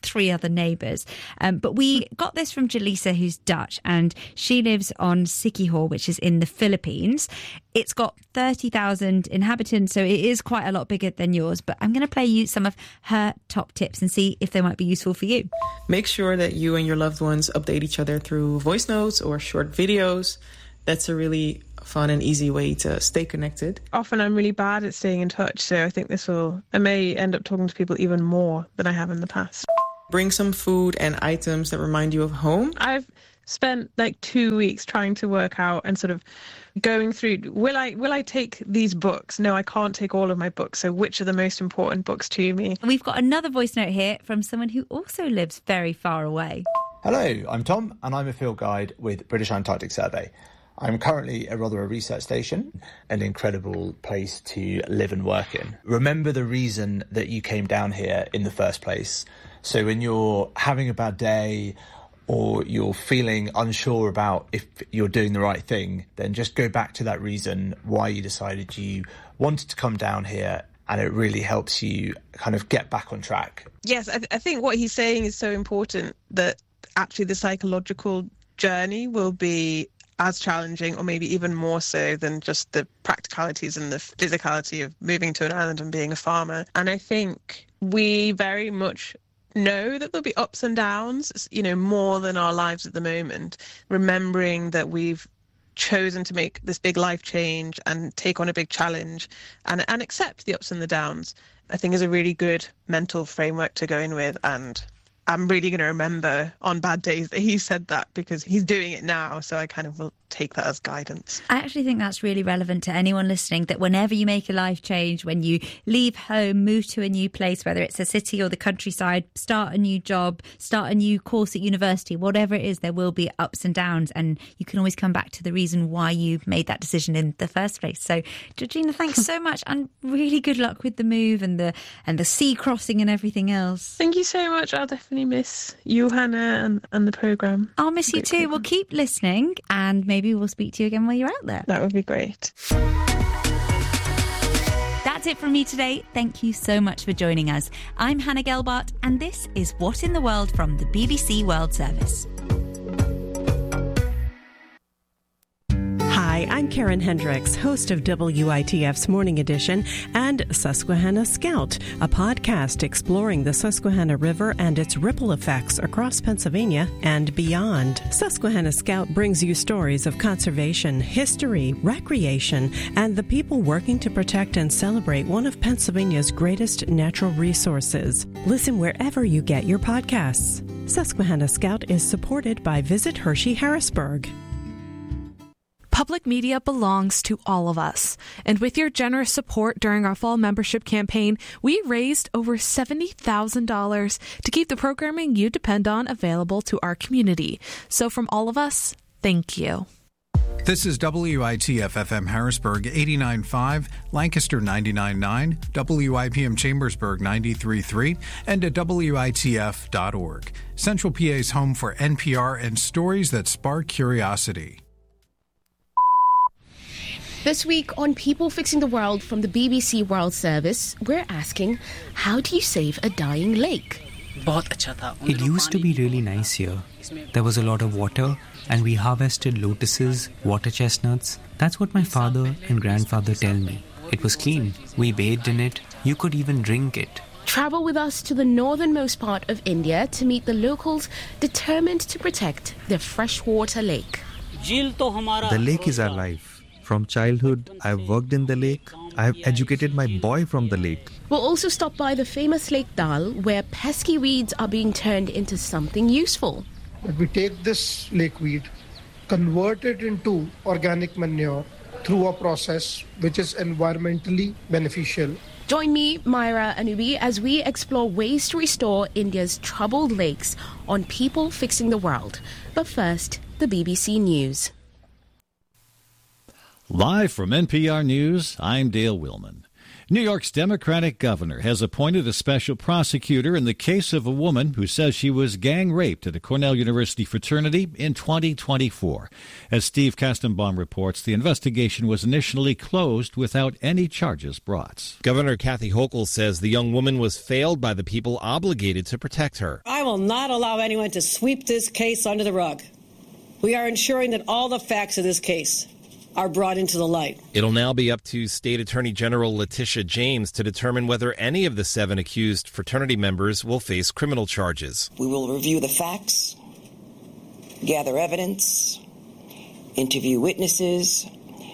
Speaker 19: 3 other neighbours. But we got this from Jaleesa, who's Dutch, and she lives on Siquijor, which is in the Philippines. It's got 30,000 inhabitants, so it is quite a lot bigger than yours. But I'm going to play you some of her top tips and see if they might be useful for you.
Speaker 20: Make sure that you and your loved ones update each other through voice notes or short videos. That's a really fun and easy way to stay connected.
Speaker 22: Often I'm really bad at staying in touch, so I think I may end up talking to people even more than I have in the past.
Speaker 20: Bring some food and items that remind you of home.
Speaker 22: I've spent like 2 weeks trying to work out and sort of going through, will I take these books? No, I can't take all of my books. So which are the most important books to me?
Speaker 19: And we've got another voice note here from someone who also lives very far away.
Speaker 9: Hello, I'm Tom and I'm a field guide with British Antarctic Survey. I'm currently at Rothera Research Station, an incredible place to live and work in. Remember the reason that you came down here in the first place. So when you're having a bad day or you're feeling unsure about if you're doing the right thing, then just go back to that reason why you decided you wanted to come down here, and it really helps you kind of get back on track.
Speaker 22: Yes, I think what he's saying is so important, that actually the psychological journey will be as challenging or maybe even more so than just the practicalities and the physicality of moving to an island and being a farmer. And I think we very much know that there'll be ups and downs, more than our lives at the moment. Remembering that we've chosen to make this big life change and take on a big challenge and accept the ups and the downs, I think is a really good mental framework to go in with. And I'm really going to remember on bad days that he said that, because he's doing it now. So I kind of will take that as guidance.
Speaker 19: I actually think that's really relevant to anyone listening, that whenever you make a life change, when you leave home, move to a new place, whether it's a city or the countryside, start a new job, start a new course at university, whatever it is, there will be ups and downs, and you can always come back to the reason why you made that decision in the first place. So Georgina, thanks so much, and really good luck with the move and the sea crossing and everything else.
Speaker 22: Thank you so much. I'll definitely miss you, Hannah, and the programme.
Speaker 19: I'll miss you too. We'll keep listening, and maybe we'll speak to you again while you're out there.
Speaker 22: That would be great.
Speaker 19: That's it from me today. Thank you so much for joining us. I'm Hannah Gelbart, and this is What in the World from the BBC World Service.
Speaker 2: Hi, I'm Karen Hendricks, host of WITF's Morning Edition and Susquehanna Scout, a podcast exploring the Susquehanna River and its ripple effects across Pennsylvania and beyond. Susquehanna Scout brings you stories of conservation, history, recreation, and the people working to protect and celebrate one of Pennsylvania's greatest natural resources. Listen wherever you get your podcasts. Susquehanna Scout is supported by Visit Hershey Harrisburg.
Speaker 4: Public media belongs to all of us. And with your generous support during our fall membership campaign, we raised over $70,000 to keep the programming you depend on available to our community. So from all of us, thank you.
Speaker 9: This is WITF-FM Harrisburg 89.5, Lancaster 99.9, WIPM Chambersburg 93.3, and at WITF.org. Central PA's home for NPR and stories that spark curiosity.
Speaker 23: This week on People Fixing the World from the BBC World Service, we're asking, how do you save a dying lake?
Speaker 24: It used to be really nice here. There was a lot of water, and we harvested lotuses, water chestnuts. That's what my father and grandfather tell me. It was clean. We bathed in it. You could even drink it.
Speaker 23: Travel with us to the northernmost part of India to meet the locals determined to protect their freshwater lake.
Speaker 25: The lake is our life. From childhood, I've worked in the lake. I've educated my boy from the lake.
Speaker 23: We'll also stop by the famous Lake Dal, where pesky weeds are being turned into something useful.
Speaker 26: But we take this lake weed, convert it into organic manure through a process which is environmentally beneficial.
Speaker 23: Join me, Myra Anubi, as we explore ways to restore India's troubled lakes on People Fixing the World. But first, the BBC News.
Speaker 27: Live from NPR News, I'm Dale Willman.
Speaker 1: New York's Democratic governor has appointed a special prosecutor in the case of a woman who says she was gang raped at a Cornell University fraternity in 2024. As Steve Kastenbaum reports, the investigation was initially closed without any charges brought.
Speaker 3: Governor Kathy Hochul says the young woman was failed by the people obligated to protect her.
Speaker 6: I will not allow anyone to sweep this case under the rug. We are ensuring that all the facts of this case are brought into the light.
Speaker 3: It'll now be up to State Attorney General Letitia James to determine whether any of the 7 accused fraternity members will face criminal charges.
Speaker 6: We will review the facts, gather evidence, interview witnesses,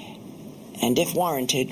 Speaker 6: and if warranted,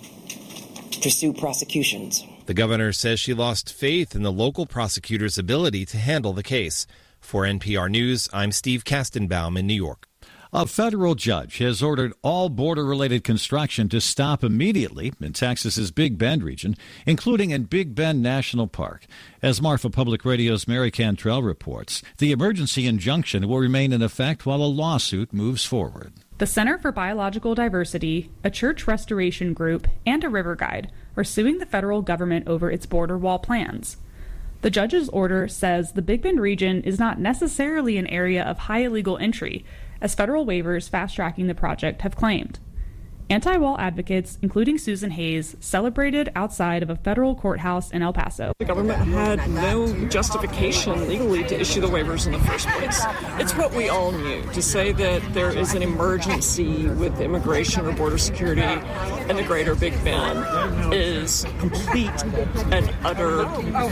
Speaker 6: pursue prosecutions.
Speaker 3: The governor says she lost faith in the local prosecutor's ability to handle the case. For NPR News, I'm Steve Kastenbaum in New York.
Speaker 1: A federal judge has ordered all border-related construction to stop immediately in Texas's Big Bend region, including in Big Bend National Park. As Marfa Public Radio's Mary Cantrell reports, the emergency injunction will remain in effect while a lawsuit moves forward.
Speaker 7: The Center for Biological Diversity, a church restoration group, and a river guide are suing the federal government over its border wall plans. The judge's order says the Big Bend region is not necessarily an area of high illegal entry, as federal waivers fast-tracking the project have claimed. Anti-wall advocates, including Susan Hayes, celebrated outside of a federal courthouse in El Paso.
Speaker 8: The government had no justification legally to issue the waivers in the first place. It's what we all knew. To say that there is an emergency with immigration or border security in the greater Big Bend is complete and utter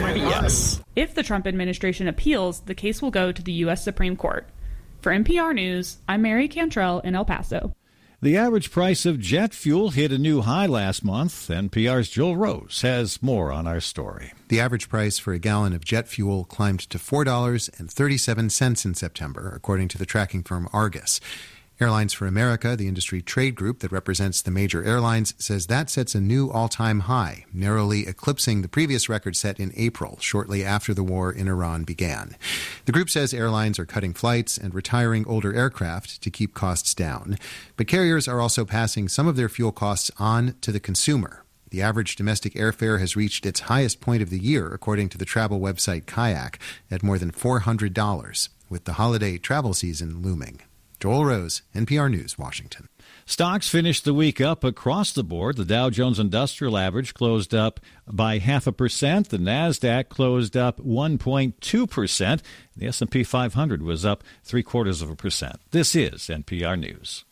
Speaker 8: BS.
Speaker 7: If the Trump administration appeals, the case will go to the U.S. Supreme Court. For NPR News, I'm Mary Cantrell in El Paso.
Speaker 1: The average price of jet fuel hit a new high last month. NPR's Joel Rose has more on our story.
Speaker 11: The average price for a gallon of jet fuel climbed to $4.37 in September, according to the tracking firm Argus. Airlines for America, the industry trade group that represents the major airlines, says that sets a new all-time high, narrowly eclipsing the previous record set in April, shortly after the war in Iran began. The group says airlines are cutting flights and retiring older aircraft to keep costs down. But carriers are also passing some of their fuel costs on to the consumer. The average domestic airfare has reached its highest point of the year, according to the travel website Kayak, at more than $400, with the holiday travel season looming. Joel Rose, NPR News, Washington.
Speaker 1: Stocks finished the week up across the board. The Dow Jones Industrial Average closed up by 0.5%. The NASDAQ closed up 1.2%. The S&P 500 was up 0.75%. This is NPR News.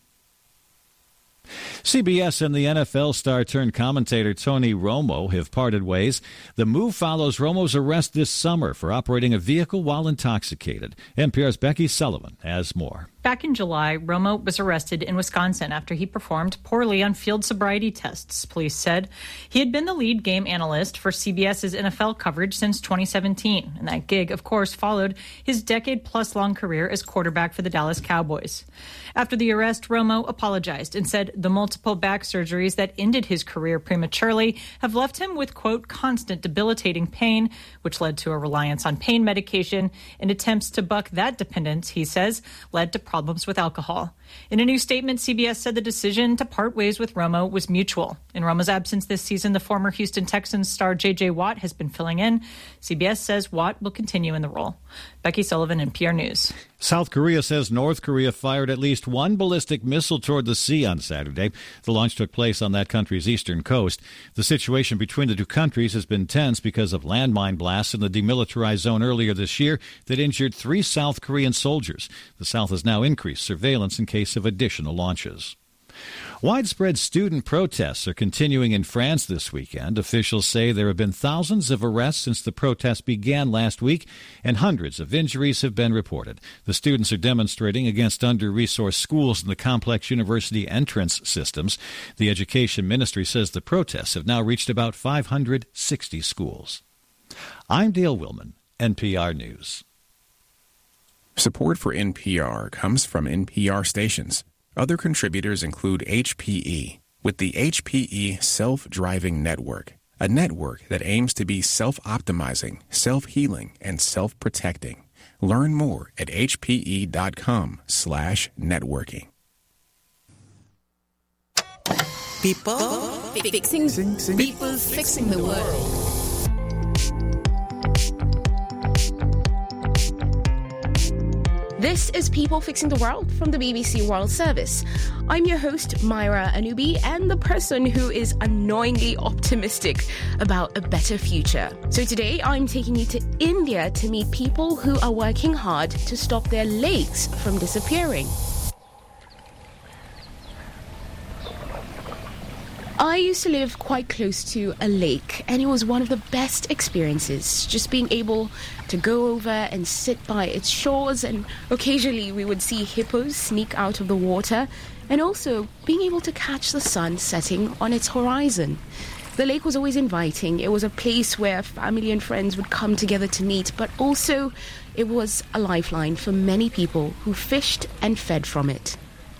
Speaker 1: CBS and the NFL star turned commentator Tony Romo have parted ways. The move follows Romo's arrest this summer for operating a vehicle while intoxicated. NPR's Becky Sullivan has more.
Speaker 27: Back in July, Romo was arrested in Wisconsin after he performed poorly on field sobriety tests, police said. He had been the lead game analyst for CBS's NFL coverage since 2017, and that gig, of course, followed his decade-plus-long career as quarterback for the Dallas Cowboys. After the arrest, Romo apologized and said the multiple back surgeries that ended his career prematurely have left him with, quote, constant debilitating pain, which led to a reliance on pain medication. And attempts to buck that dependence, he says, led to problems with alcohol. In a new statement, CBS said the decision to part ways with Romo was mutual. In Romo's absence this season, the former Houston Texans star J.J. Watt has been filling in. CBS says Watt will continue in the role. Becky Sullivan, NPR News.
Speaker 1: South Korea says North Korea fired at least one ballistic missile toward the sea on Saturday. The launch took place on that country's eastern coast. The situation between the two countries has been tense because of landmine blasts in the demilitarized zone earlier this year that injured 3 South Korean soldiers. The South has now increased surveillance in case of additional launches. Widespread student protests are continuing in France this weekend. Officials say there have been thousands of arrests since the protests began last week, and hundreds of injuries have been reported. The students are demonstrating against under-resourced schools and the complex university entrance systems. The Education Ministry says the protests have now reached about 560 schools. I'm Dale Willman, NPR News.
Speaker 28: Support for NPR comes from NPR stations. Other contributors include HPE, with the HPE Self-Driving Network, a network that aims to be self-optimizing, self-healing, and self-protecting. Learn more at hpe.com/networking.
Speaker 29: People
Speaker 10: People fixing the world.
Speaker 23: This is People Fixing the World from the BBC World Service. I'm your host, Myra Anubi, and the person who is annoyingly optimistic about a better future. So today, I'm taking you to India to meet people who are working hard to stop their lakes from disappearing. I used to live quite close to a lake, and it was one of the best experiences, just being able to go over and sit by its shores, and occasionally we would see hippos sneak out of the water, and also being able to catch the sun setting on its horizon. The lake was always inviting. It was a place where family and friends would come together to meet, but also it was a lifeline for many people who fished and fed from it.